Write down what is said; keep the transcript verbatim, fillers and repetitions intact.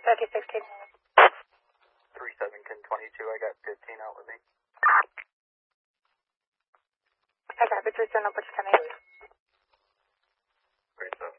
fifty sixteen. three seven ten twenty-two, I got fifteen out with me. I got three seven, no purchase ten eight. Great stuff.